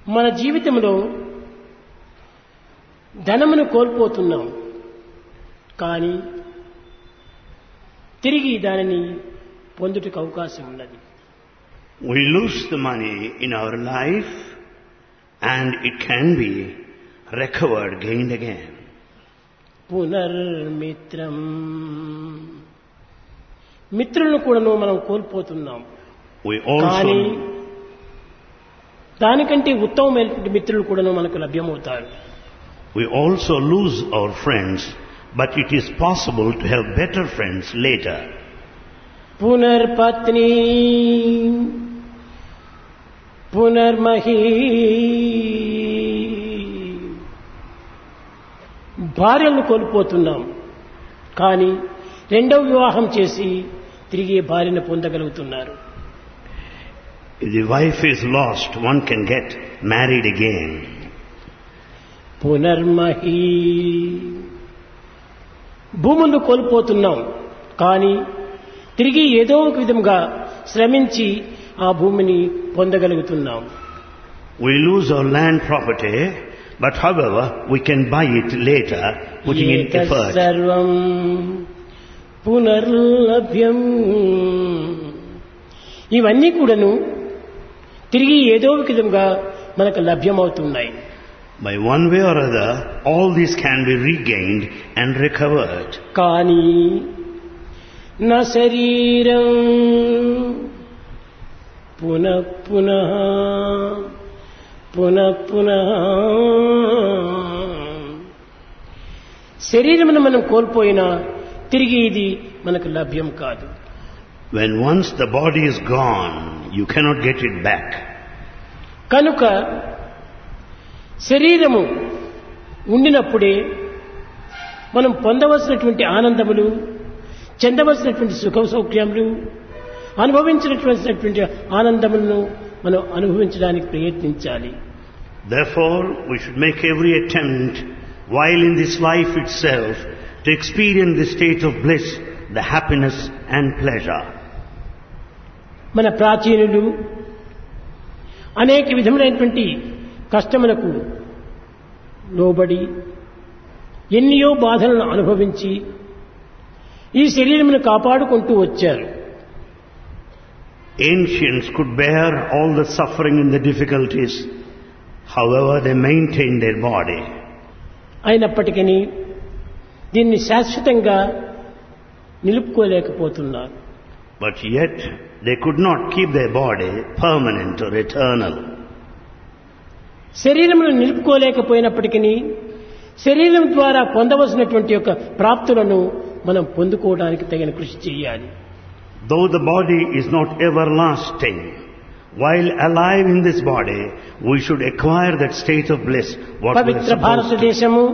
మన జీవితంలో ధనమును కోల్పోతున్నాం, కానీ తిరిగి దానిని పొందుటకు అవకాశం ఉన్నది. We lose the money in our life and it can be recovered, gained again. పునర్మిత్రం, మిత్రులను కూడాను మనం కోల్పోతున్నాం. We కానీ also దానికంటే ఉత్తమమైనటువంటి మిత్రులు కూడాను మనకు లభ్యమవుతారు. lose our friends, but it is possible to have better friends later. పునర్పత్ని పునర్మహీ, భార్యలను కోల్పోతున్నాం, కానీ రెండవ వివాహం చేసి తిరిగి భార్యను పొందగలుగుతున్నారు. If the wife is lost, one can get married again. పునర్మహీ, భూములను కోల్పోతున్నాం, కానీ తిరిగి ఏదో ఒక విధంగా శ్రమించి ఆ భూమిని పొందగలుగుతున్నాం. We lose our land property, but however, we can buy it later, putting in effort. సర్వం పునర్లభ్యం, ఇవన్నీ కూడాను తిరిగి ఏదో ఒక విధంగా మనకు లభ్యమవుతున్నాయి. By one way or other, all these can be regained and recovered. కానీ నా శరీరం పునః పునః పునః పునః, శరీరమును మనం కోల్పోయినా తిరిగి ఇది మనకు లభ్యం కాదు. When once the body is gone, you cannot get it back. కనుక శరీరము ఉండినప్పుడే మనం పొందవలసినటువంటి ఆనందములు, చెందవలసినటువంటి సుఖ సౌఖ్యములు, అనుభవించినటువంటి ఆనందములను మనం అనుభవించడానికి ప్రయత్నించాలి. Therefore, we should make every attempt, while in this life itself, to experience the state of bliss, the happiness and pleasure. మన ప్రాచీనులు అనేక విధములైనటువంటి కష్టములకు లోబడి ఎన్నో బాధలను అనుభవించి ఈ శరీరమును కాపాడుకుంటూ వచ్చారు. Ancients could bear all the suffering and the difficulties, however they maintained their body. అయినప్పటికీ దీన్ని శాశ్వతంగా నిలుపుకోలేకపోతున్నారు. But yet they could not keep their body permanent or eternal. శరీరమును నిలుపుకోలేకపోయినప్పటికీ శరీరం ద్వారా పొందవలసినటువంటి యొక్క ప్రాప్తులను మనం పొందుకోవడానికి తగిన కృషి చేయాలి. Though the body is not everlasting, while alive in this body, we should acquire that state of bliss. What we are Pavitra supposed to. భారతదేశము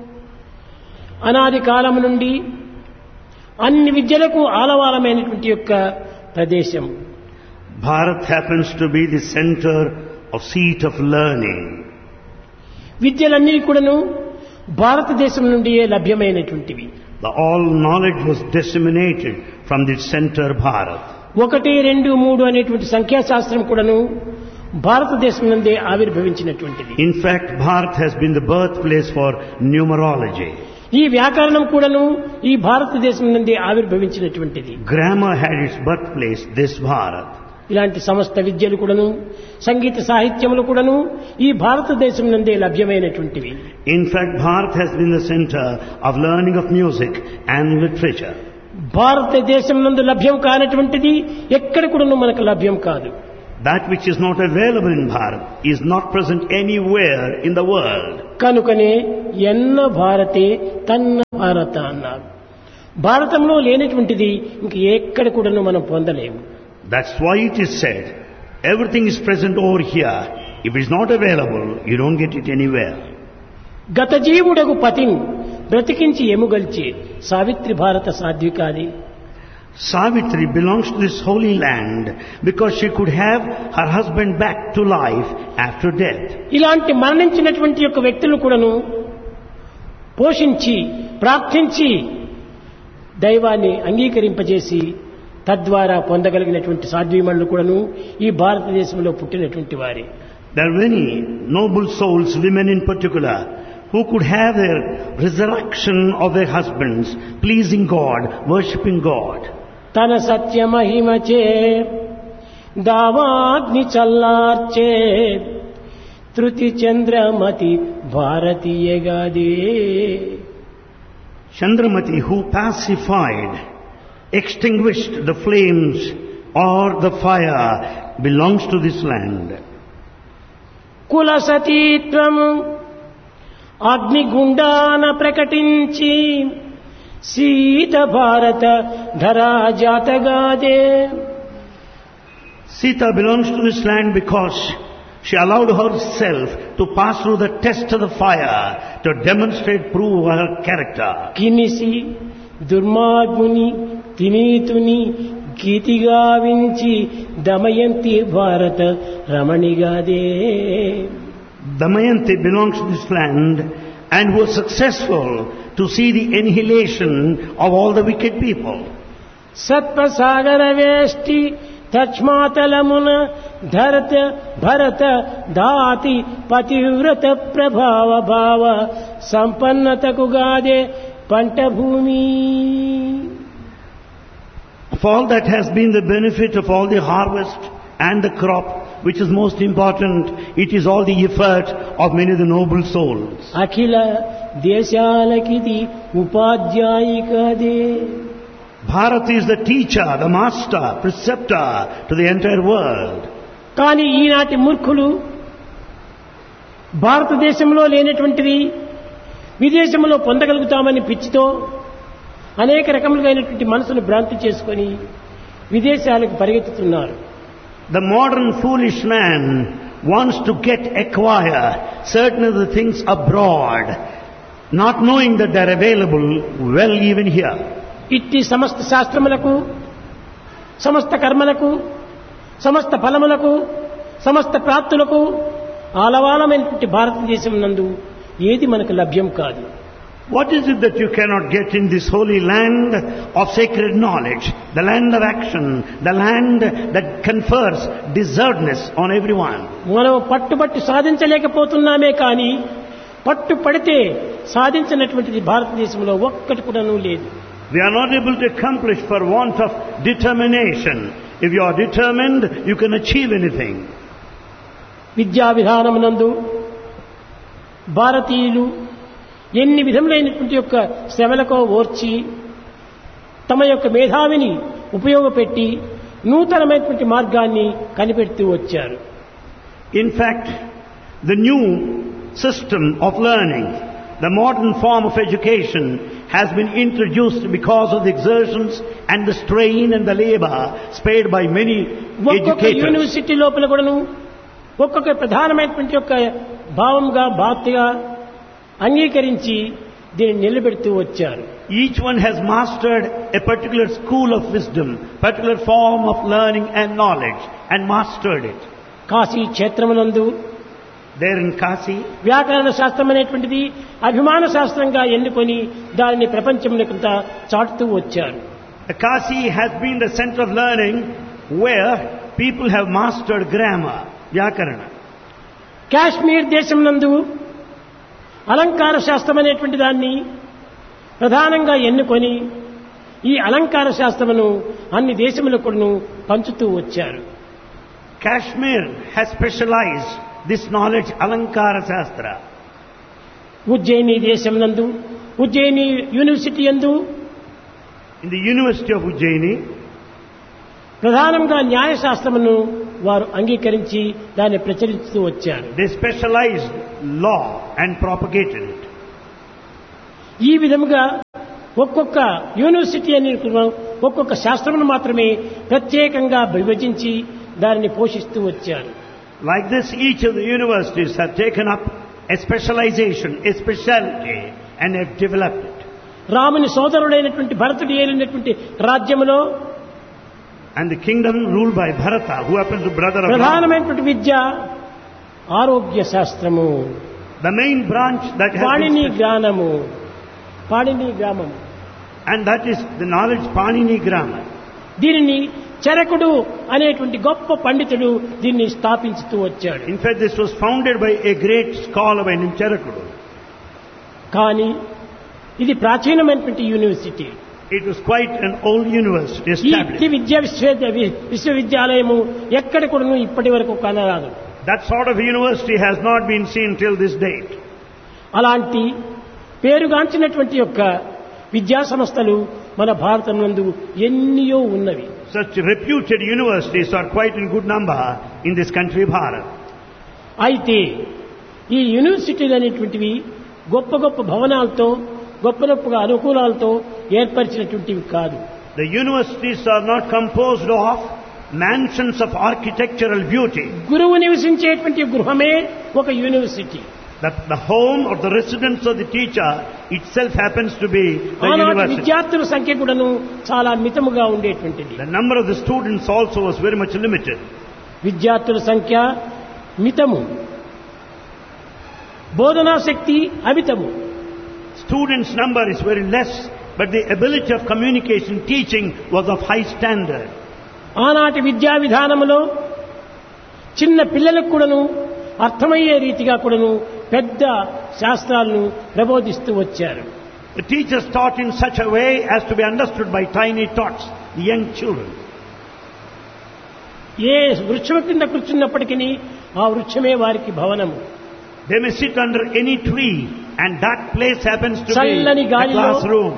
అనాది కాలము నుండి అన్ని విద్యలకు ఆలవాలమైనటువంటి యొక్క ప్రదేశం. Bharat happens to be the center of seat of learning. విద్యలన్నీ కూడాను భారతదేశం నుండియే లభ్యమైనటువంటివి. All knowledge was disseminated from the center Bharat. 1, 2, 3 అనేటువంటి సంఖ్యాశాస్త్రం కూడాను భారతదేశం నుండే ఆవిర్భవించినటువంటిది. In fact, Bharat has been the birthplace for numerology. ఈ వ్యాకరణం కూడాను ఈ భారతదేశం నుండి ఆవిర్భవించినటువంటిది. Grammar had its birthplace, this Bharat. ఇలాంటి సమస్త విద్యలు కూడాను సంగీత సాహిత్యములు కూడాను ఈ భారతదేశం నుండే లభ్యమైనటువంటివి. In fact, Bharat has been the center of learning of music and literature. భారతదేశం నందు లభ్యం కానటువంటిది ఎక్కడ కూడాను మనకు లభ్యం కాదు. That which is not available in Bharat is not present anywhere in the world. కనుకనే ఎన్న భారతే తన్న భారత అన్నారు. భారతంలో లేనటువంటిది ఇంక ఎక్కడ కూడాను మనం పొందలేము. That's why it is said, everything is present over here. If it is not available, you don't get it anywhere. గత జీవుడకు పతిని బ్రతికించి ఎముగల్చే సావిత్రి భారత సాధ్వికాది. Savitri belongs to this holy land because she could have her husband back to life after death. ఇలాంటి మరణించినటువంటి యొక్క వ్యక్తులను కూడాను పోషించి ప్రార్థించి దైవాన్ని అంగీకరింపజేసి తద్వారా పొందగలిగినటువంటి సాధ్వీమణులు కూడాను ఈ భారతదేశంలో పుట్టినటువంటి వారే. There are many noble souls, women in particular, who could have their resurrection of their husbands, pleasing God, worshipping God. తన సత్య మహిమచే దావాగ్ని చల్లార్చే Tritiya Chandramati భారతీయగాదే. Chandramati, who pacified, extinguished the flames or the fire, belongs to this land. కుల సతీత్వము అగ్నిగుండాన ప్రకటించి సీత భారత ధరా జాతగాదే. Sita belongs to this land because she allowed herself to pass through the test of the fire to demonstrate, prove her character. కినిసి దుర్మార్గుని తినీతుని Geetiga వించి Damayanti భారత రమణిగాదే. Damayanti belongs to this land and was successful to see the annihilation of all the wicked people. సత్పసాగర వేష్టి తచ్మాతలమున ధరత భరత దాతి పతివ్రత ప్రభావ భావ సంపన్నతకు గాదే పంట భూమి. Of all that has been the benefit of all the harvest and the crop, which is most important, it is all the effort of many of the noble souls. Akhila దేశాలకిది ఉపాధ్యాయికదే. Bharat is the teacher, the master, preceptor to the entire world. కానీ ఈనాటి మూర్ఖులు భారతదేశంలో లేనటువంటిది విదేశంలో పొందగలుగుతామని పిచ్చితో అనేక రకములైనటువంటి మనసును భ్రాంతి చేసుకొని విదేశాలకు పరిగెత్తుతున్నారు. The modern foolish man wants to acquire certain of the things abroad, not knowing that they are available well even here. ఇట్టి సమస్త శాస్త్రములకు సమస్త కర్మలకు సమస్త ఫలములకు సమస్త ప్రాప్తులకు ఆలవాలమైనటువంటి భారతదేశం నందు ఏది మనకు లభ్యం కాదు. What is it that you cannot get in this holy land of sacred knowledge, the land of action, the land that confers deservedness on everyone? మనం పట్టుబట్టి సాధించలేకపోతున్నామే కానీ పట్టు పడితే సాధించినటువంటిది భారతదేశంలో ఒక్కటి కూడాను లేదు. We are not able to accomplish for want of determination. If you are determined, you can achieve anything. విద్యా విధానమునందు భారతీయులు ఎన్ని విధములైనటువంటి యొక్క శ్రమలకో ఓర్చి తమ యొక్క మేధావిని ఉపయోగపెట్టి నూతనమైనటువంటి మార్గాన్ని కనిపెడుతూ వచ్చారు. In fact, the new system of learning, the modern form of education, has been introduced because of the exertions and the strain and the labor spared by many ఒక్కొక్క educators. యూనివర్సిటీ లోపల కూడాను ఒక్కొక్క ప్రధానమైనటువంటి యొక్క భావంగా బాధ్యగా అంగీకరించి దీన్ని నిలబెడుతూ వచ్చారు. Each one has mastered a particular school of wisdom, particular form of learning and knowledge, and mastered it. Kashi క్షేత్రమునందు There in Kasi, వ్యాకరణ శాస్త్రం అనేటువంటిది అభిమాన శాస్త్రంగా ఎన్నుకొని దానిని ప్రపంచమునకంతా చాటుతూ వచ్చారు. Kasi has been the center of learning where people have mastered grammar, Vyakarana. Kashmir దేశం నందు అలంకార శాస్త్రం అనేటువంటి దాన్ని ప్రధానంగా ఎన్నుకొని ఈ అలంకార శాస్త్రమును అన్ని దేశములకు పంచుతూ వచ్చారు. Kashmir has specialized this knowledge, Alankara Shastra. Ujjaini దేశం నందు ఉజ్జయిని యూనివర్సిటీ యందు In the University of Ujjaini, ప్రధానంగా న్యాయశాస్త్రమును వారు అంగీకరించి దాన్ని ప్రచురిస్తూ వచ్చారు. they specialized law and propagated it. ఈ విధముగా ఒక్కొక్క యూనివర్సిటీ అని ఒక్కొక్క శాస్త్రమును మాత్రమే ప్రత్యేకంగా విభజించి దానిని పోషిస్తూ వచ్చారు. Like this, each of the universities have taken up a specialization, a specialty, and have developed it. రాముని సోదరుడైనటువంటి భరతుడు ఏలినటువంటి రాజ్యములో And the kingdom ruled by Bharata, who happens to be brother of Rama. ప్రధానమైనటువంటి విద్య ఆరోగ్య శాస్త్రము, The main branch that has Panini been, జ్ఞానము, పాణిని గ్రామము. and that is the knowledge Panini grammar. దీనిని చరకుడు అనేటువంటి గొప్ప పండితుడు దీన్ని స్థాపించుతూ వచ్చాడు. In fact, this was founded by a great scholar by name Charakudu. కానీ ఇది ప్రాచీనమైనటువంటి university. It was quite an old university ఈ established. విద్యా విశ్వవిద్యాలయము ఎక్కడ కూడా ఇప్పటి వరకు కనరాదు. That sort of university has not been seen till this date. అలాంటి పేరుగాంచినటువంటి యొక్క విద్యా సంస్థలు మన భారతం నందు ఎన్నో ఉన్నవి. Such reputed universities are quite in good number in this country, Bharat. అయితే ఈ యూనివర్సిటీలు అనేటువంటివి గొప్ప గొప్ప భవనాలతో గొప్ప గొప్ప అనుకూలాలతో ఏర్పరిచినటువంటివి కాదు. The universities are not composed of mansions of architectural beauty. గురువు నివసించేటువంటి గృహమే ఒక university. The home or the residence of the teacher itself happens to be the ఆనాటి university. విద్యార్థుల సంఖ్య కూడాను చాలా మితముగా ఉండేటువంటిది. The number of the students also was very much limited. విద్యార్థుల సంఖ్య మితము, బోధనా శక్తి అమితము. Students' number is very less, but the ability of communication, teaching was of high standard. ఆనాటి విద్యా విధానములో చిన్న పిల్లలకు కూడాను అర్థమయ్యే రీతిగా కూడాను పెద్ద శాస్త్రాలను ప్రబోధిస్తూ వచ్చారు. The teachers taught in such a way as to be understood by tiny tots, the young children. ఏ వృక్షం కింద కూర్చున్నప్పటికీ ఆ వృక్షమే వారికి భవనము. They may sit under any tree and that place happens to be చల్లని a గాలిలో classroom.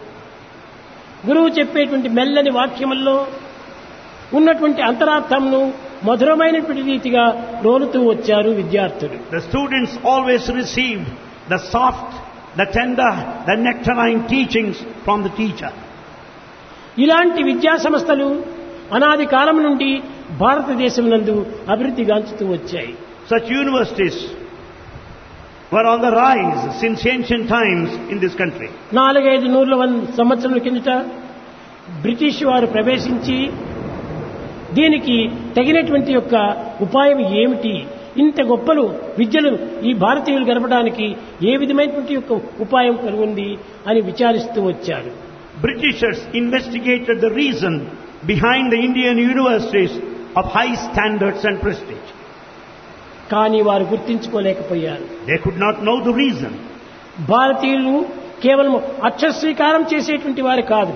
గురువు చెప్పేటువంటి మెల్లని వాక్యముల్లో ఉన్నటువంటి అంతరార్థంను మధురమైనటువంటి రీతిగా రోలుతూ వచ్చారు విద్యార్థులు. The students always received the soft, the tender, the nectarine teachings from the teacher. ఇలాంటి విద్యా సంస్థలు అనాది కాలం నుండి భారతదేశం నందు అభివృద్ధి గాంచుతూ వచ్చాయి. Such universities were on the rise since ancient times in this country. 400 సంవత్సరాల కిందట బ్రిటిష్ వారు ప్రవేశించి దీనికి తగినటువంటి యొక్క ఉపాయం ఏమిటి, ఇంత గొప్పలు విద్యలు ఈ భారతీయులు గడపడానికి ఏ విధమైనటువంటి యొక్క ఉపాయం కలుగుంది అని విచారిస్తూ వచ్చారు. Britishers investigated the reason behind the Indian universities of high standards and prestige. కానీ వారు గుర్తించుకోలేకపోయారు. They could not know the reason. భారతీయులు కేవలం అక్షరస్వీకారం చేసేటువంటి వారు కాదు.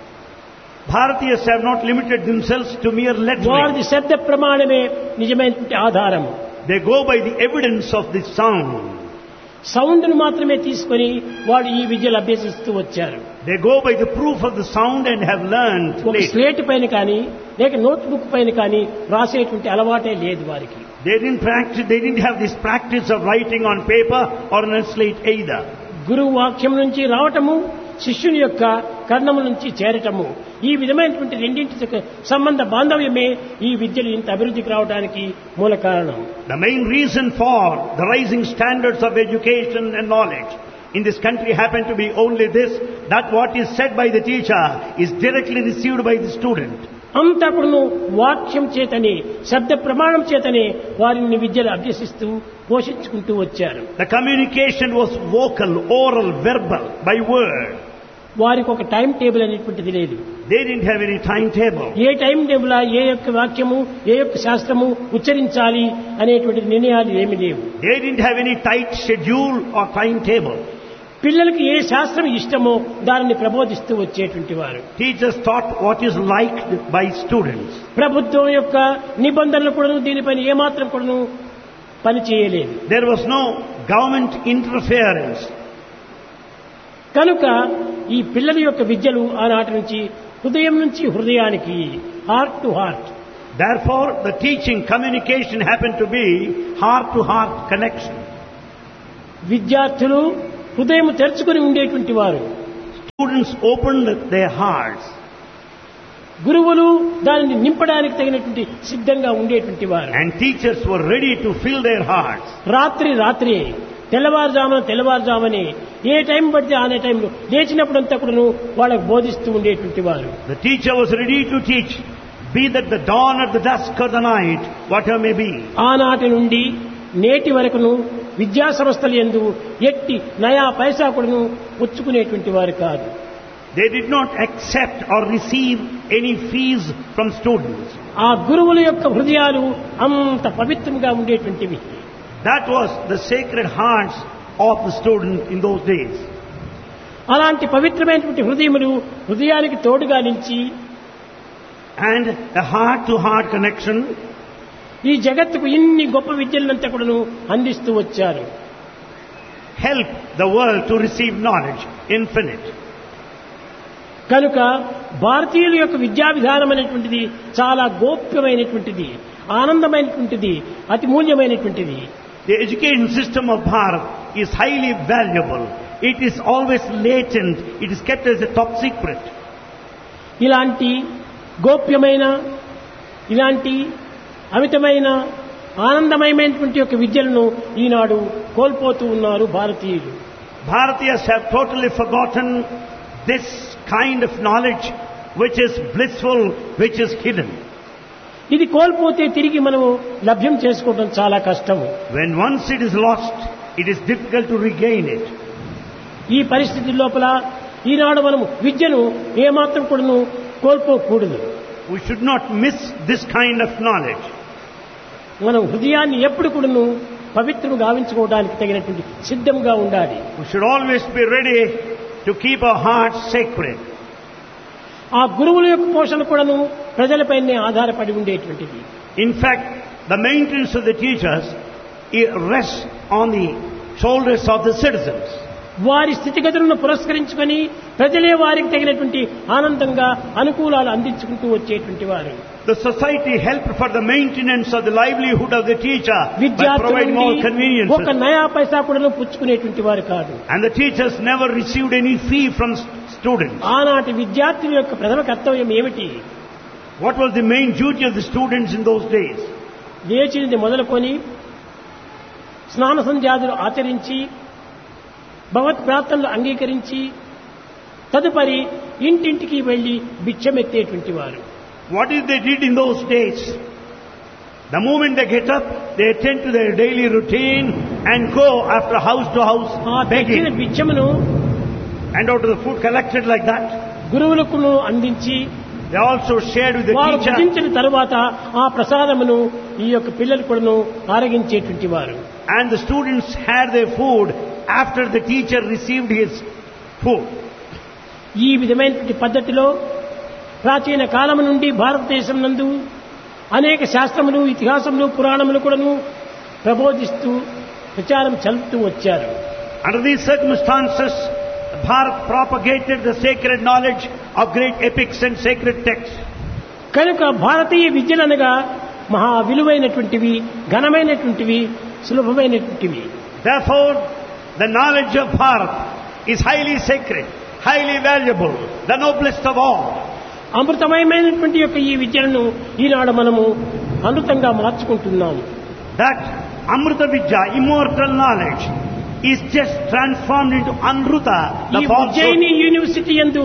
Bharatiyas have not limited themselves to mere lettering. వారిది శబ్ద ప్రమాణమే నిజమైనటువంటి ఆధారము. They go by the evidence of the sound. సౌండ్ను మాత్రమే తీసుకొని వాడు ఈ విద్యలు అభ్యసిస్తూ వచ్చారు. They go by the proof of the sound and have learned ఒక later. స్లేట్ పైన కానీ లేక నోట్బుక్ పైన కానీ రాసేటువంటి అలవాటే లేదు వారికి. They didn't have this practice of writing on paper or on a slate either. గురువు వాక్యం నుంచి రావటము, శిష్యుని యొక్క కర్ణము నుంచి చేరటము, ఈ విధమైనటువంటి రెండింటి యొక్క సంబంధ బాంధవ్యమే ఈ విద్యలు ఇంత అభివృద్ధికి రావడానికి మూల కారణం. The main reason for the rising standards of education and knowledge in this country happen to be only this, that what is said by the teacher is directly received by the student. అంతా కూడా వాక్యం చేతనే, శబ్ద ప్రమాణం చేతనే వారిని విద్యలు అభ్యసిస్తూ పోషించుకుంటూ వచ్చారు. The communication was vocal, oral, verbal, by word. వారికి ఒక టైం టేబుల్ అనేటువంటిది లేదు. They didn't have any timetable. A time table, ఏ యొక్క వాక్యము, ఏ యొక్క శాస్త్రము ఉచ్చరించాలి అనేటువంటి నిర్ణయాలు ఏమీ లేవు. They didn't have any tight schedule or timetable. పిల్లలకి ఏ శాస్త్రం ఇష్టమో దానిని ప్రబోధిస్తూ వచ్చేటువంటి వారు. Teachers taught what is liked by students. ప్రభుత్వం యొక్క నిబంధనలు కూడా దీనిపైన ఏమాత్రం కూడా పని చేయలేదు. There was no government interference. కనుక ఈ పిల్లల యొక్క విద్యలు ఆనాటి నుంచి హృదయం నుంచి హృదయానికి, heart to heart. Therefore, the teaching communication happened to be heart-to-heart connection. విద్యార్థులు హృదయం తెరుచుకొని ఉండేటువంటి వారు. Students opened their hearts. గురువులు దానిని నింపడానికి తగినటువంటి సిద్ధంగా ఉండేటువంటి వారు. And teachers were ready to fill their hearts. రాత్రి తెల్లవారుజామని ఏ టైం పడితే ఆనే టైంలో లేచినప్పుడంతా కూడా వాళ్ళకు బోధిస్తూ ఉండేటువంటి వారు. The teacher was ready to teach, be that the dawn or the dusk or the night, whatever may be. ఆనాటి నుండి నేటి వరకును విద్యా సంస్థలు యందు ఎట్టి నయా పైసా కూడాను పుచ్చుకునేటువంటి వారు కాదు. They did not accept or receive any fees from students. ఆ గురువుల యొక్క హృదయాలు అంత పవిత్రంగా ఉండేటువంటివి. That was the sacred hearts of the student in those days. అలాంటి పవిత్రమైనటువంటి హృదయానికి తోడుగా నిలిచి And a heart-to-heart connection, ఈ జగత్తుకు ఇన్ని గొప్ప విద్యలంతా కూడాను అందిస్తూ వచ్చారు. help the world to receive knowledge, infinite. కనుక భారతీయుల యొక్క విద్యా విధానం అనేటువంటిది చాలా గోప్యమైనటువంటిది, ఆనందమైనటువంటిది, అతి మూల్యమైనటువంటిది. The education system of Bharat is highly valuable. It is always latent. It is kept as a top secret. ఇలాంటి గోప్యమైన, ఇలాంటి అమితమైన ఆనందమయమైనటువంటి యొక్క విద్యలను ఈనాడు కోల్పోతూ ఉన్నారు భారతీయులు. Bharatiyas have totally forgotten this kind of knowledge which is blissful, which is hidden. ఇది కోల్పోతే తిరిగి మనము లభ్యం చేసుకోవడం చాలా కష్టము. When once it is lost, it is difficult to regain it. ఈ పరిస్థితి లోపల ఈనాడు మనము విద్యను ఏమాత్రం కూడాను కోల్పోకూడదు. We should not miss this kind of knowledge. మనం హృదయాన్ని ఎప్పుడు కూడాను పవిత్రం గావించుకోవడానికి తగినటువంటి సిద్ధంగా ఉండాలి. We should always be ready to keep our hearts sacred. ఆ గురువుల యొక్క పోషణ కూడాను ప్రజలపైనే ఆధారపడి ఉండేటువంటిది. In fact, the maintenance of the teachers rests on the shoulders of the citizens. వారి స్థితిగతులను పురస్కరించుకొని ప్రజలే వారికి తగినటువంటి ఆనందంగా అనుకూలాలు అందించుకుంటూ వచ్చేటువంటి వారు. The society helped for the maintenance of the livelihood of the teacher by విద్యార్థుల providing all నుండి ఒక conveniences. నయా పైసా కూడా పుచ్చుకునేటువంటి వారు కాదు. And the teachers never received any fee from students. ఆనాటి విద్యార్థుల యొక్క ప్రథమ కర్తవ్యం ఏమిటి? What was the main duty of the students in those days? లేచినది మొదలుకొని స్నాన సంధ్యాదులు ఆచరించి భగవత్ ప్రార్థనలు అంగీకరించి తదుపరి ఇంటింటికి వెళ్లి భిక్షమెత్తేటువంటి వారు. What is they did in those days? The moment they get up, they attend to their daily routine and go after house to house ఆ తెచ్చిన begging. భిక్షమును And out of the food collected like that, గురువులకు అందించి they also shared with the వారు teacher. భుజించిన తరువాత ఆ ప్రసాదమును ఈ యొక్క పిల్లలు కూడాను ఆరగించేటువంటి వారు. And the students had their food after the teacher received his food. ఈ విధమైనటువంటి పద్ధతిలో ప్రాచీన కాలము నుండి భారతదేశం నందు అనేక శాస్త్రములు, ఇతిహాసములు, పురాణములు కూడాను ప్రబోధిస్తూ ప్రచారం చలుపుతూ వచ్చారు. Under these circumstances, Bharat propagated the sacred knowledge of great epics and sacred texts. కనుక భారతీయ విద్యలనగా మహా విలువైనటువంటివి, ఘనమైనటువంటివి, సులభమైనటువంటివి. Therefore, the knowledge of Bharat is highly sacred, highly valuable, the noblest of all. అమృతమయమైనటువంటి యొక్క ఈ విద్యలను ఈనాడు మనము అమృతంగా మార్చుకుంటున్నాము. That Amrita Vidya, immortal knowledge, is just transformed into Anruta, ఈ the falsehood. Ujjaini university యందు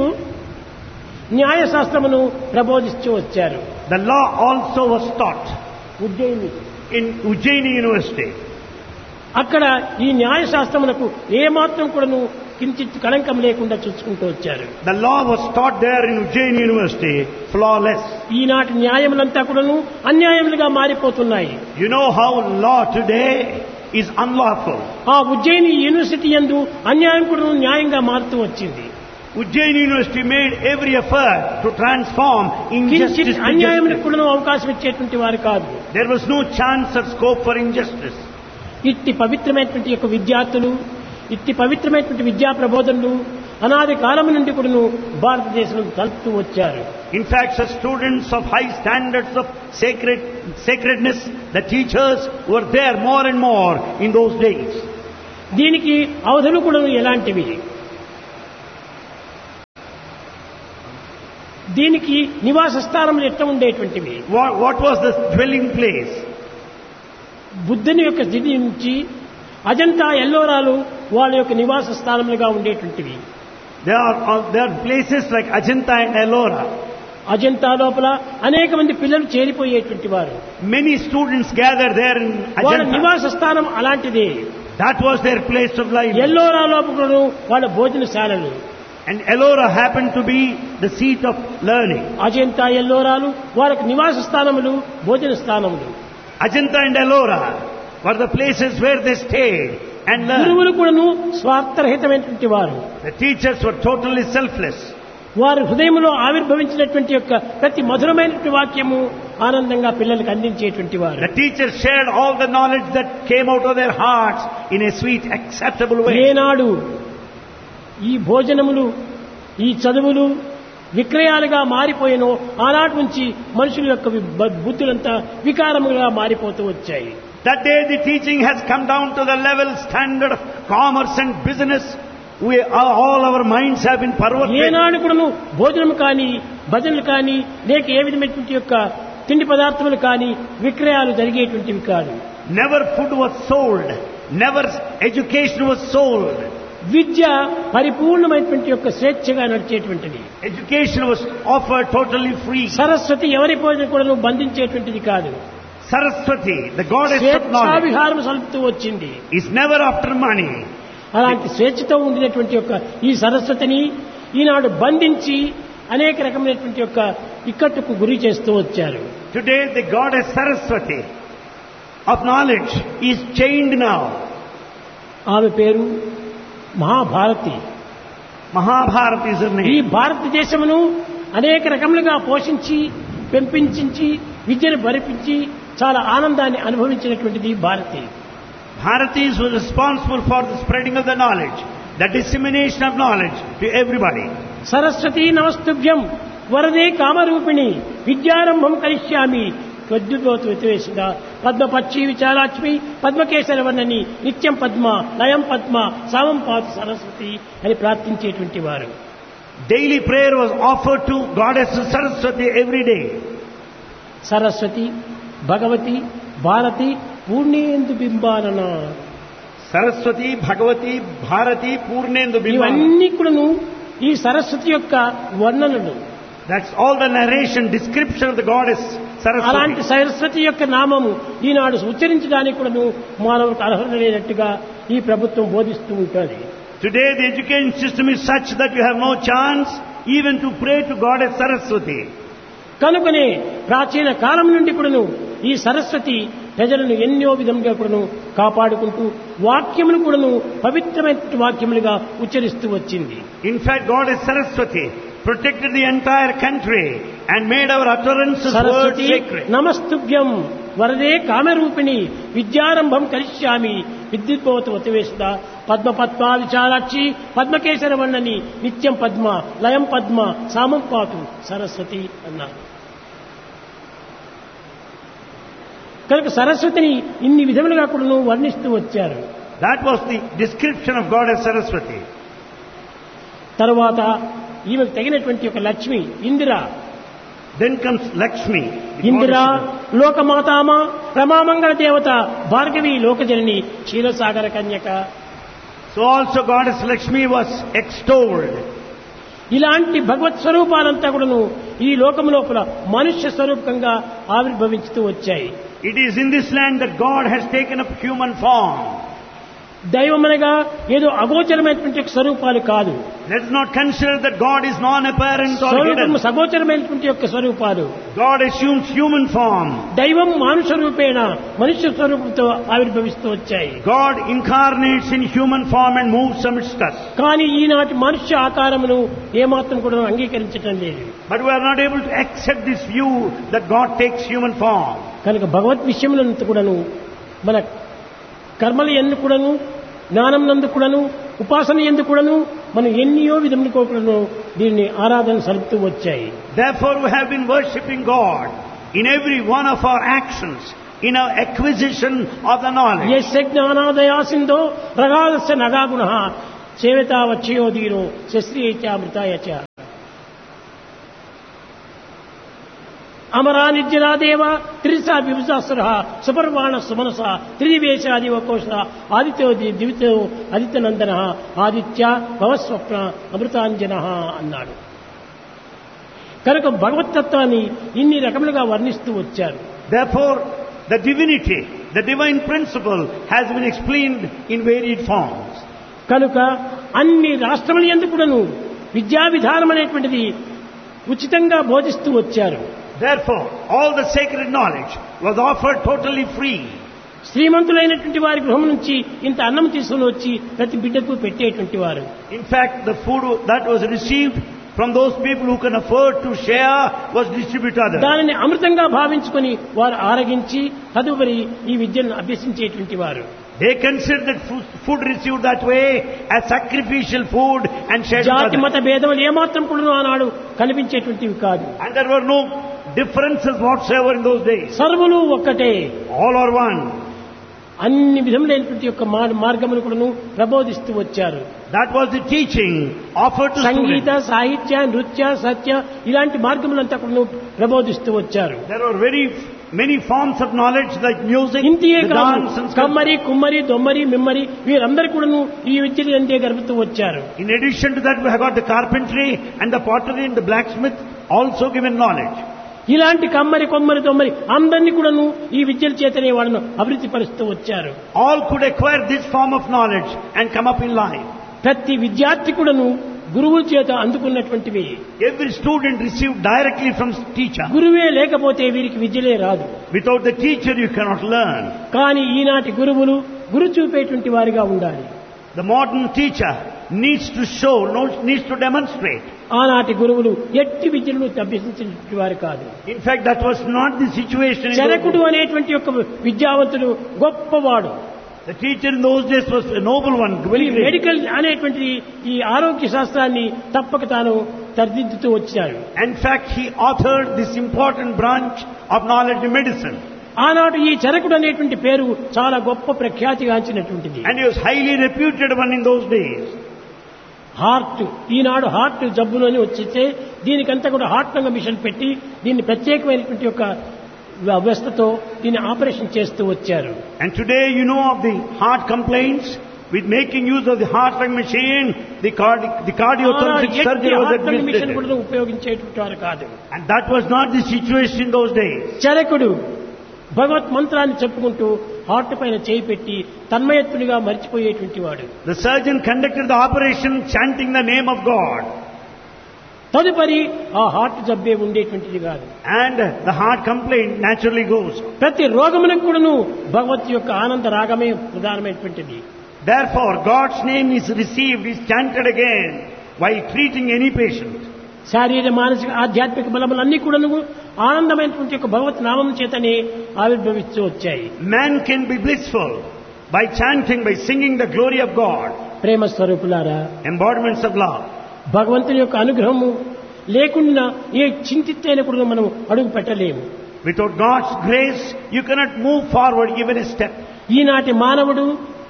న్యాయశాస్త్రమును ప్రబోధిస్తూ వచ్చారు. The law also was taught Ujjaini in Ujjaini University. అక్కడ ఈ న్యాయశాస్త్రమునకు ఏమాత్రం కూడాను కించిత్ కళంకం లేకుండా చూసుకుంటూ వచ్చారు. The law was taught there in Ujjaini University, flawless. ఈనాటి న్యాయములంతా కూడాను అన్యాయములుగా మారిపోతున్నాయి. You know how law today is unlawful. ఆ ఉజ్జయిని యూనివర్సిటీ యందు అన్యాయం కూడాను న్యాయంగా మారుతూ వచ్చింది. Ujjaini University made every effort to transform injustice కించిత్ to అన్యాయములకు justice. కూడాను అవకాశం ఇచ్చేటువంటి వారు కాదు. There was no chance or scope for injustice. ఇట్టి పవిత్రమైనటువంటి యొక్క విద్యార్థులు, ఇట్టి పవిత్రమైనటువంటి విద్యా ప్రబోధనలు అనాది కాలం నుండి కూడాను భారతదేశంలో కలుపుతూ వచ్చారు. In fact, such students of high standards of sacredness, the teachers were there more and more in those days. దీనికి అవధులు కూడా ఎలాంటివి? దీనికి నివాస స్థానములు ఎట్లా ఉండేటువంటివి? What was the dwelling place? బుద్ధుని యొక్క స్థితి నుంచి అజంతా ఎల్లోరాలు వాళ్ళ యొక్క నివాస స్థానములుగా ఉండేటువంటివి. There are places like Ajanta and Ellora. Ajanta లోపల అనేక మంది పిల్లలు చేరిపోయేటువంటి వారు. Many students gather there in వాళ్ళ Ajanta. నివాస స్థానం అలాంటిదే. That was their place of life. Ellora లోపల వాళ్ళ భోజనశాలలు. And Ellora happened to be the seat of learning. Ajanta ఎల్లోరాలు వారికి నివాస స్థానములు, భోజన స్థానములు. Ajanta and Ellora were the places where they stayed and learned. గురువులు కూడాను స్వార్థరహితమైనటువంటి వారు. The teachers were totally selfless. వారి హృదయంలో ఆవిర్భవించినటువంటి యొక్క ప్రతి మధురమైనటువంటి వాక్యము ఆనందంగా పిల్లలకు అందించేటువంటి వారు. The teachers shared all the knowledge that came out of their hearts in a sweet, acceptable way. ఏనాడు ఈ భోజనములు, ఈ చదువులు విక్రయాలుగా మారిపోయినో ఆనాటి నుంచి మనుషుల యొక్క బుద్ధులంతా వికారములుగా మారిపోతూ వచ్చాయి. That day the teaching has come down to the level standard of commerce and business. All our minds have been perverted. ఏనాడు కూడాను భోజనం కానీ, భజనలు కానీ, లేక ఏ విధమైనటువంటి యొక్క తిండి పదార్థములు కానీ విక్రయాలు జరిగేటువంటివి కాదు. Never food was sold. Never education was sold. విద్య పరిపూర్ణమైనటువంటి యొక్క స్వేచ్ఛగా నడిచేటువంటిది. Education was offered totally free. Saraswati ఎవరి పోయిన కూడా బంధించేటువంటిది కాదు. Saraswati, the goddess of knowledge, స్వేచ్ఛావిహారం సలుపుతూ వచ్చింది. is never after money. అలాంటి స్వేచ్ఛతో ఉండినటువంటి యొక్క ఈ సరస్వతిని ఈనాడు బంధించి అనేక రకమైనటువంటి యొక్క ఇక్కట్టుకు గురి చేస్తూ వచ్చారు. Today the goddess Saraswati of knowledge is chained now. ఆమె పేరు మహాభారతి. Mahabharata is her ఈ name. భారతదేశమును అనేక రకములుగా పోషించి, పెంపించి, విద్యను భరిపించి చాలా ఆనందాన్ని అనుభవించినటువంటిది Bharati. Bharatis was responsible for the spreading of the knowledge, the dissemination of knowledge to everybody. Saraswati నమస్తుభ్యం వరదే కామరూపిణి విద్యారంభం కరిష్యామి త్వద్భుతోత్వేషిత పద్మపక్షి విచారాక్ష్మి పద్మకేశరవర్ణని నిత్యం పద్మ లయం పద్మ సామం పాతు సరస్వతి అని ప్రార్థించేటువంటి వారు. Daily prayer was offered to goddess Saraswati every day. Saraswati, Bhagavati, Bharati Purnendu బింబానన. Saraswati, Bhagavati, Bharati, Purnendu Bimbam. ఇవన్నీ కూడాను ఈ సరస్వతి యొక్క వర్ణనలు. That's all the narration, description of the goddess అలాంటి Saraswati. సరస్వతి యొక్క నామము ఈనాడు ఉచ్చరించడానికి కూడాను మానవులకు అర్హత లేనట్టుగా ఈ ప్రభుత్వం బోధిస్తూ ఉంటుంది. Today the education system is such that you have no chance even to pray to goddess Saraswati. కనుకనే ప్రాచీన కాలం నుండి కూడాను ఈ సరస్వతి ప్రజలను ఎన్నో విధంగా కూడాను కాపాడుకుంటూ వాక్యములు కూడాను పవిత్రమైన వాక్యములుగా ఉచ్చరిస్తూ వచ్చింది. In fact, goddess Saraswati protected the entire country and made our utterances words Saraswati sacred. నమస్తుభ్యం వరదే కామరూపిణి విద్యారంభం కరిష్యామి విద్యుద్భవతవతివేషిత పద్మపద్మ విచారాక్షి పద్మకేశరవర్ణని నిత్యం పద్మ లయం పద్మ సామం పాతు సరస్వతి అన్నారు. కనుక సరస్వతిని ఇన్ని విధములుగా కూడా వర్ణిస్తూ వచ్చారు. That was the description of goddess Saraswati. తరువాత ఈమెకు తగినటువంటి ఒక Lakshmi Indira. Then comes Lakshmi. the Indira goddess. లోకమాతామ రమామంగళ దేవత భార్గవి లోకజనని క్షీరసాగర కన్యక. So also goddess Lakshmi was extolled. ఇలాంటి భగవత్ స్వరూపాలంతా కూడాను ఈ లోకం లోపల మనుష్య స్వరూపంగా ఆవిర్భవించుతూ వచ్చాయి. It is in this land that God has taken up human form. దైవమనగా ఏదో అగోచరమైనటువంటి స్వరూపాలు కాదు. Let's not consider that God is non-apparent or స్వరూపము hidden. సగోచరమైనటువంటి యొక్క స్వరూపాలు. God assumes human form. దైవం మానుష రూపేణ మనుష్య స్వరూపంతో ఆవిర్భవిస్తూ వచ్చాయి. God incarnates in human form and moves amidst us. కానీ ఈనాటి మనుష్య ఆకారమును ఏమాత్రం కూడా అంగీకరించటం లేదు. But we are not able to accept this view that God takes human form. కనుక భగవత్ విషయములంతా కూడాను మన కర్మల యందు కూడాను జ్ఞానం నందు కూడాను ఉపాసన యందు కూడాను మనం ఎన్నో విధములకు కూడాను దీన్ని ఆరాధన సలుపుతూ వచ్చాయి. Therefore we have been worshipping God in every one of our actions, in our acquisition of the knowledge. యస్య జ్ఞానాదయా సింధో ప్రగాధస్య నగాగుణః సేవితా వచ్చయోధీరో శస్త్రీయచామృతాయ చ. అమరా నిర్జరాదేవ త్రిసా విభుజాసుర సుపర్వాణ సుమనస త్రిదివేశాదివకోశ ఆదిత్యో దివితో ఆదిత్యనందన ఆదిత్య భవస్వప్న అమృతాంజన అన్నాడు. కనుక భగవత్తత్వాన్ని ఇన్ని రకములుగా వర్ణిస్తూ వచ్చారు. Therefore the divinity, the divine principle has been explained in varied forms. కనుక అన్ని రాష్ట్రముల యందు కూడాను విద్యా విధానం అనేటువంటిది ఉచితంగా బోధిస్తూ వచ్చారు. Therefore, all the sacred knowledge was offered totally free. శ్రీమంతులైనటువంటి వారి గృహం నుంచి ఇంత అన్నం తీసుకుని వచ్చి ప్రతి బిడ్డకు పెట్టేటువంటి వారు. In fact, the food that was received from those people who can afford to share was distributed to others. దానిని అమృతంగా భావించుకొని వారు ఆరగించి తదుపరి ఈ విద్యను అభ్యసించేటువంటి వారు. They considered that food received that way as sacrificial food and shared with జాతి others. మత భేదములు ఏమాత్రం కూడా ఆనాడు కనిపించేటువంటివి కాదు. And there were no differences whatsoever in those days. సర్వులు ఒక్కటే, All are one. అన్ని విధములైనటువంటి యొక్క మార్గములు కూడాను ప్రబోధిస్తూ వచ్చారు. That was the teaching offered to Sangeetha, students. సాహిత్య, నృత్య, సత్య ఇలాంటి మార్గములంతా కూడాను ప్రబోధిస్తూ వచ్చారు. There were very many forms of knowledge like music, ఇంతియే the కాదు, dance and కమ్మరి, కుమ్మరి, దొమ్మరి, మిమ్మరి వీరందరూ కూడాను ఈ విద్యలు అంతే గడుపుతూ వచ్చారు. In addition to that, we have got the carpentry and the pottery and the blacksmith also given knowledge. ఇలాంటి కమ్మరి, కొమ్మరి, దొమ్మరి అందరినీ కూడాను ఈ విద్యల చేతనే వాళ్ళను అభివృద్ధి పరుస్తూ వచ్చారు. All could acquire this form of knowledge and come up in life. ప్రతి విద్యార్థి కూడాను గురువుల చేత అందుకున్నటువంటివి. Every student received directly from teacher. గురువే లేకపోతే వీరికి విద్యలే రాదు. Without the teacher, you cannot learn. కానీ ఈనాటి గురువులు గురు చూపేటువంటి వారిగా ఉండాలి. The modern teacher needs to show, needs to demonstrate. ఆనాటి గురువులు ఎట్టి విద్యలను అభ్యసించినటువంటి వారు కాదు. In fact, that was not the situation in those చరకుడు days. అనేటువంటి యొక్క విద్యావంతుడు గొప్పవాడు. The teacher in those days was a noble one, very ఈ great. మెడికల్ అనేటువంటి ఈ ఆరోగ్య శాస్త్రాన్ని తప్పక తాను తర్దిద్దుతూ వచ్చాడు. In fact, he authored this important branch of knowledge in medicine. ఆనాడు ఈ చరకుడు అనేటువంటి పేరు చాలా గొప్ప ప్రఖ్యాతిగాంచినటువంటిది. And he was highly reputed one in those days. Heart, Eenadu heart జబ్బులు అని వచ్చేస్తే దీనికంతా కూడా హార్ట్ రంగ మిషన్ పెట్టి దీన్ని ప్రత్యేకమైనటువంటి యొక్క వ్యవస్థతో దీన్ని ఆపరేషన్ చేస్తూ వచ్చారు. And today you know of the heart complaints with making use of the heart lung machine, the cardiothoracic surgery was heart రంగ మిషన్ administered. కూడా ఉపయోగించేటువంటి వారు కాదు. And that was not the situation in those days. చరకుడు భగవత్ మంత్రాన్ని చెప్పుకుంటూ heart పైన చేయి పెట్టి తన్మయత్తునిగా మర్చిపోయేటువంటి వాడు. The surgeon conducted the operation chanting the name of God. తదుపరి ఆ హార్ట్ జబ్బే ఉండేటువంటిది కాదు. And the heart complaint naturally goes. ప్రతి రోగములకు కూడాను భగవత్ యొక్క ఆనంద రాగమే ప్రధానమైనటువంటిది. Therefore, God's name is received, is chanted again while treating any patient. శారీర మానసిక ఆధ్యాత్మిక బలములన్నీ కూడాను ఆనందమైనటువంటి యొక్క భగవత్ నామం చేతనే ఆవిర్భవిస్తూ వచ్చాయి. Man can be blissful by chanting, by singing the glory of God. ప్రేమ స్వరూపులారా, Embodiments of love. భగవంతుని యొక్క అనుగ్రహము లేకుండా ఏ చింతిత్తైన కూడా మనం అడుగు పెట్టలేము. Without God's grace, you cannot move forward even a step. ఈనాటి మానవుడు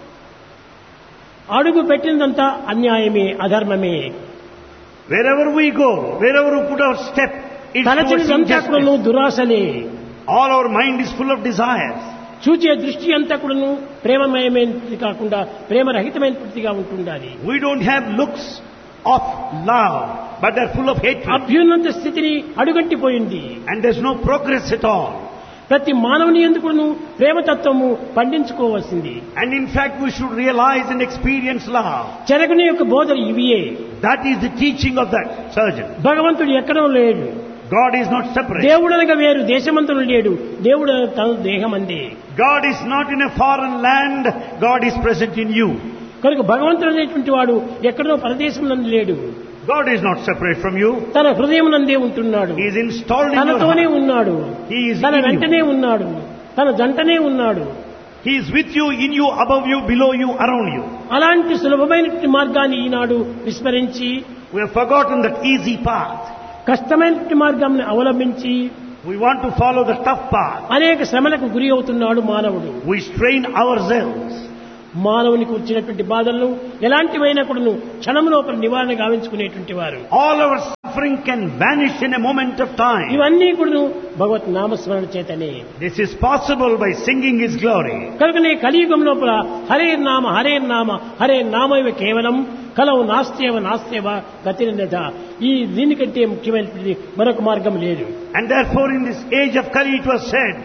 అడుగు పెట్టినదంతా అన్యాయమే, అధర్మమే. Wherever we go, wherever we put our step, it's towards తలచినదంతా కూడాను injustice. దురాశలే. All our mind is full of desires. చూచే దృష్టి అంతా కూడాను ప్రేమమయమైనది కాకుండా ప్రేమరహితమైనదిగా ఉంటుండాలి. We don't have looks of love, but they're full of hatred. అభ్యున్నత స్థితిని అడుగంటిపోయింది. And there's no progress at all. ప్రతి మానవుని ఎందుకును ప్రేమతత్వము పండించుకోవాల్సింది. And in fact, we should realize and experience love. చరకుని యొక్క బోధలు ఇవియే. That is the teaching of that surgeon. భగవంతుడు ఎక్కడో లేడు. God is not separate. దేవుడనగా వేరు దేశమంతుడు లేడు. దేవుడు తన దేహమందే. God is not in a foreign land. God is present in you. కనుక భగవంతుడు అనేటువంటి వాడు ఎక్కడో పరదేశం లేడు. God is not separate from you. తన హృదయం నందే ఉంటున్నాడు. He is installed in your తనతోనే heart. ఉన్నాడు. He is తన in వెంటనే you. ఉన్నాడు. తన జంటనే ఉన్నాడు. He is with you, in you, above you, below you, around you. అలాంటి సులభమైనటువంటి మార్గాన్ని ఈనాడు విస్మరించి We have forgotten that easy path. కష్టమైనటువంటి మార్గాన్ని అవలంబించి We want to follow the tough path. అనేక శ్రమలకు గురి అవుతున్నాడు మానవుడు. We strain ourselves. మానవునికి వచ్చినటువంటి బాధలను ఎలాంటివైనా కూడాను క్షణం లోపల నివారణ గావించుకునేటువంటి వారు. All our suffering can vanish in a moment of time. ఇవన్నీ కూడాను భగవత్ నామస్మరణ చేతనే. This is possible by singing His glory. కనుకనే కలియుగం లోపల హరే నామ హరే నామ హరే నామైవ కేవలం కలవు నాస్త్యవ నాస్త్యవ గతిరన్నద. ఈ దీనికంటే ముఖ్యమైనటువంటి మరొక మార్గం లేదు. And therefore in this age of Kali it was said,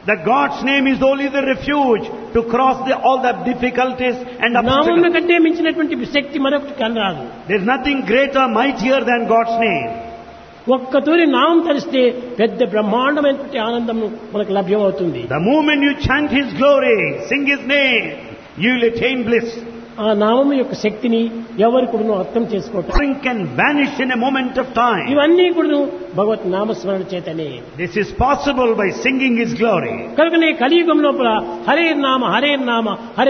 That God's name is only the refuge to cross all the difficulties and నామముల obstacles. కంటే మించినటువంటి శక్తి మరొకటి కనరాదు. There's nothing greater, mightier than God's name. ఒక్కతూరి నామం తలిస్తే పెద్ద బ్రహ్మాండమైనటువంటి ఆనందం మనకు లభ్యమవుతుంది. The moment you chant His glory, sing His name, you will attain bliss. ఆ నామం యొక్క శక్తిని ఎవరు కూడా అర్థం చేసుకోవటం. Suffering can vanish in a moment of time. ఇవన్నీ కూడా భగవత్ నామస్మరణ చేతనే. This is possible by singing His glory. కనుకనే కలియుగం లోపల హరే నామ హరే నామ హరే